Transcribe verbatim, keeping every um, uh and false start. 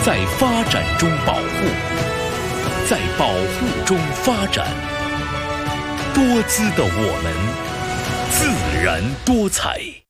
在发展中保护，在保护中发展。多姿的我们，自然多彩。